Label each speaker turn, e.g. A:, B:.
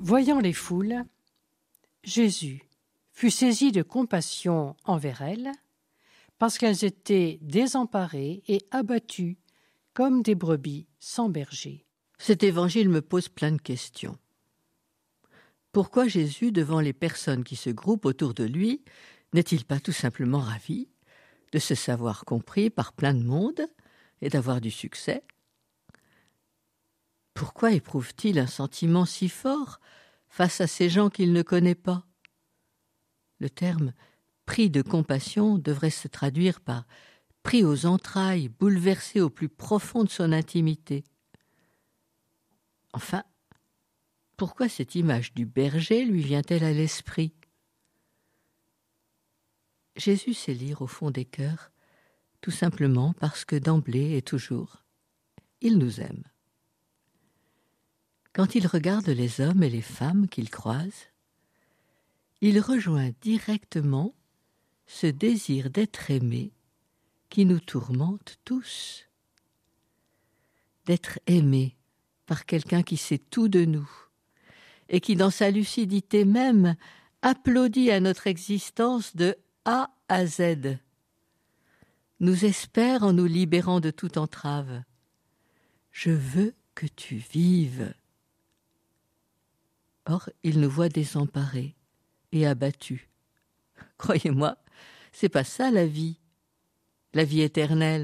A: Voyant les foules, Jésus fut saisi de compassion envers elles, parce qu'elles étaient désemparées et abattues comme des brebis sans berger.
B: Cet évangile me pose plein de questions. Pourquoi Jésus, devant les personnes qui se groupent autour de lui, n'est-il pas tout simplement ravi de se savoir compris par plein de monde et d'avoir du succès? Pourquoi éprouve-t-il un sentiment si fort face à ces gens qu'il ne connaît pas? Le terme « pris de compassion » devrait se traduire par « pris aux entrailles, bouleversé au plus profond de son intimité ». Enfin, pourquoi cette image du berger lui vient-elle à l'esprit? Jésus sait lire au fond des cœurs, tout simplement parce que d'emblée et toujours, il nous aime. Quand il regarde les hommes et les femmes qu'il croise, il rejoint directement ce désir d'être aimé qui nous tourmente tous. D'être aimé par quelqu'un qui sait tout de nous et qui, dans sa lucidité même, applaudit à notre existence de A à Z, nous espère en nous libérant de toute entrave. Je veux que tu vives. Or, il nous voit désemparés et abattus. Croyez-moi, c'est pas ça la vie éternelle.